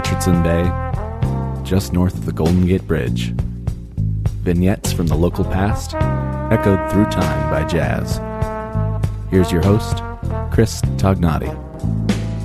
Richardson Bay, just north of the Golden Gate Bridge. Vignettes from the local past, echoed through time by jazz. Here's your host, Chris Tognati.